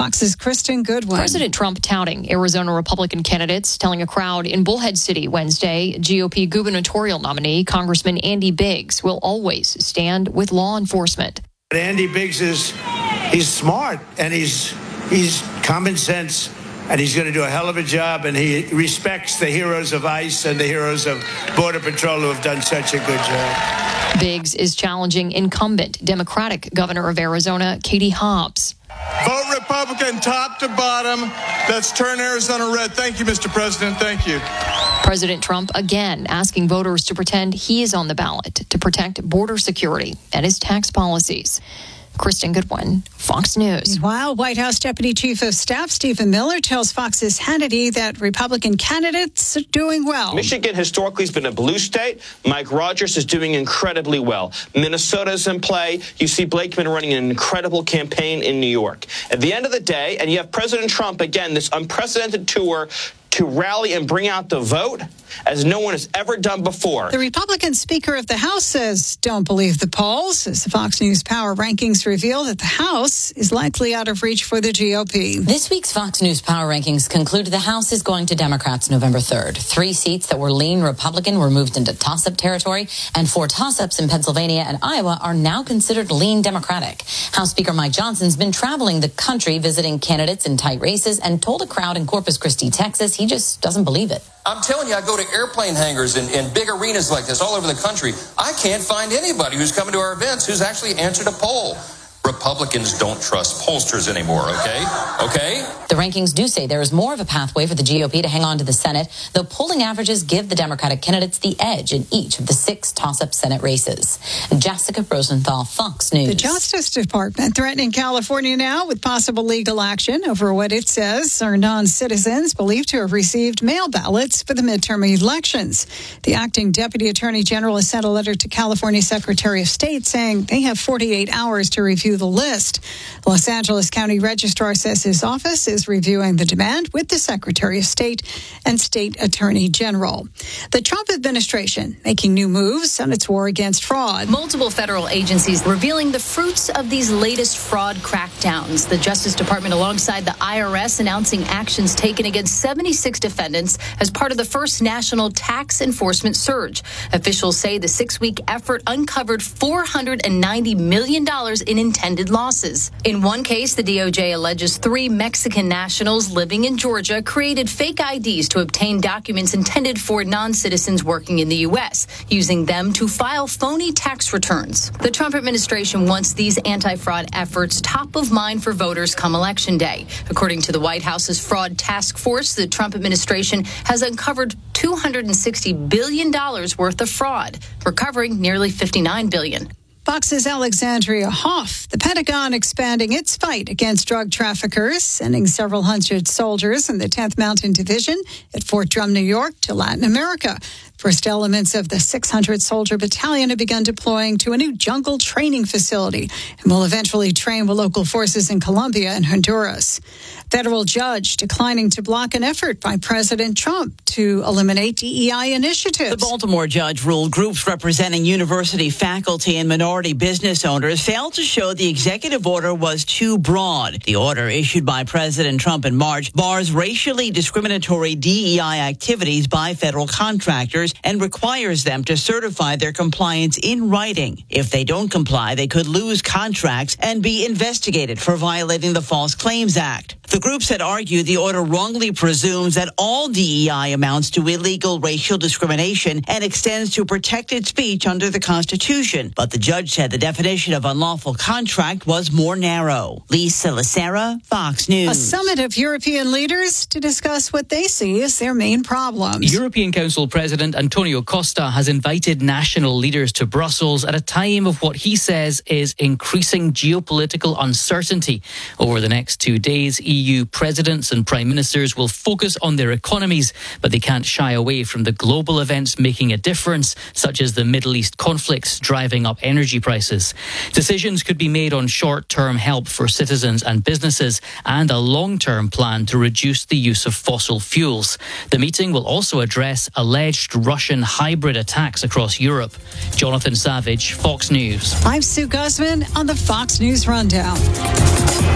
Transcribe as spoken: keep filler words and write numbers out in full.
Fox's Kristen Goodwin. President Trump touting Arizona Republican candidates, telling a crowd in Bullhead City Wednesday, G O P gubernatorial nominee Congressman Andy Biggs will always stand with law enforcement. Andy Biggs is he's smart and he's he's common sense. And he's going to do a hell of a job, and he respects the heroes of ICE and the heroes of Border Patrol who have done such a good job. Biggs is challenging incumbent Democratic governor of Arizona, Katie Hobbs. Vote Republican top to bottom. Let's turn Arizona red. Thank you, Mister President. Thank you. President Trump again asking voters to pretend he is on the ballot to protect border security and his tax policies. Kristen Goodwin, Fox News. Meanwhile, White House Deputy Chief of Staff Stephen Miller tells Fox's Hannity that Republican candidates are doing well. Michigan historically has been a blue state. Mike Rogers is doing incredibly well. Minnesota's in play. You see Blakeman running an incredible campaign in New York. At the end of the day, and you have President Trump, again, this unprecedented tour to rally and bring out the vote as no one has ever done before. The Republican Speaker of the House says don't believe the polls, as the Fox News Power Rankings reveal that the House is likely out of reach for the G O P. This week's Fox News Power Rankings conclude the House is going to Democrats November third. Three seats that were lean Republican were moved into toss-up territory, and four toss-ups in Pennsylvania and Iowa are now considered lean Democratic. House Speaker Mike Johnson's been traveling the country visiting candidates in tight races and told a crowd in Corpus Christi, Texas, he just doesn't believe it. I'm telling you, I go to airplane hangars and, and big arenas like this all over the country. I can't find anybody who's coming to our events who's actually answered a poll. Republicans don't trust pollsters anymore, okay? Okay? The rankings do say there is more of a pathway for the G O P to hang on to the Senate, though polling averages give the Democratic candidates the edge in each of the six toss-up Senate races. Jessica Rosenthal, Fox News. The Justice Department threatening California now with possible legal action over what it says are non-citizens believed to have received mail ballots for the midterm elections. The acting Deputy Attorney General has sent a letter to California Secretary of State saying they have forty-eight hours to review the list. Los Angeles County Registrar says his office is reviewing the demand with the Secretary of State and State Attorney General. The Trump administration making new moves on its war against fraud. Multiple federal agencies revealing the fruits of these latest fraud crackdowns. The Justice Department alongside the I R S announcing actions taken against seventy-six defendants as part of the first national tax enforcement surge. Officials say the six-week effort uncovered four hundred ninety million dollars in intended losses. In one case, the D O J alleges three Mexican nationals living in Georgia created fake I Ds to obtain documents intended for non-citizens working in the U S, using them to file phony tax returns. The Trump administration wants these anti-fraud efforts top of mind for voters come Election Day. According to the White House's fraud task force, the Trump administration has uncovered two hundred sixty billion dollars worth of fraud, recovering nearly fifty-nine billion dollars. Fox's Alexandria Hoff. The Pentagon expanding its fight against drug traffickers, sending several hundred soldiers in the tenth Mountain Division at Fort Drum, New York, to Latin America. First elements of the six hundred soldier battalion have begun deploying to a new jungle training facility and will eventually train with local forces in Colombia and Honduras. Federal judge declining to block an effort by President Trump to eliminate D E I initiatives. The Baltimore judge ruled groups representing university faculty and minority business owners failed to show the executive order was too broad. The order issued by President Trump in March bars racially discriminatory D E I activities by federal contractors and requires them to certify their compliance in writing. If they don't comply, they could lose contracts and be investigated for violating the False Claims Act. The groups had argued the order wrongly presumes that all D E I amounts to illegal racial discrimination and extends to protected speech under the Constitution. But the judge said the definition of unlawful contract was more narrow. Lisa Lacera, Fox News. A summit of European leaders to discuss what they see as their main problems. European Council President Antonio Costa has invited national leaders to Brussels at a time of what he says is increasing geopolitical uncertainty. Over the next two days, E U presidents and prime ministers will focus on their economies, but they can't shy away from the global events making a difference, such as the Middle East conflicts driving up energy prices. Decisions could be made on short-term help for citizens and businesses and a long-term plan to reduce the use of fossil fuels. The meeting will also address alleged Russian hybrid attacks across Europe. Jonathan Savage, Fox News. I'm Sue Guzman on the Fox News Rundown.